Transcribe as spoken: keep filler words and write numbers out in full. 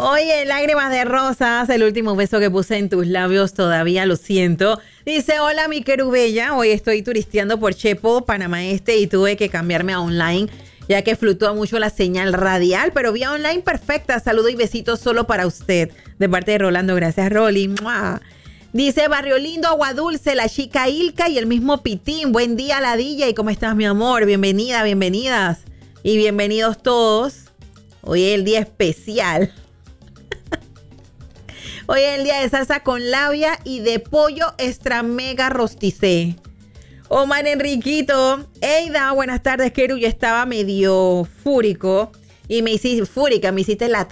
Oye, lágrimas de rosas, el último beso que puse en tus labios, todavía lo siento. Dice, hola mi querubella, hoy estoy turisteando por Chepo, Panamá Este y tuve que cambiarme a online ya que fluctúa mucho la señal radial, pero vía online perfecta. Saludo y besitos solo para usted. De parte de Rolando, gracias Rolly. ¡Mua! Dice Barrio Lindo, Agua Dulce, la chica Ilka y el mismo Pitín. Buen día, Ladilla. ¿Y cómo estás, mi amor? Bienvenida, bienvenidas. Y bienvenidos todos. Hoy es el día especial. Hoy es el día de salsa con labia y de pollo extra mega rosticé. Omar Enriquito. Eida, buenas tardes, Keru. Yo estaba medio fúrico y me hiciste fúrica, me hiciste la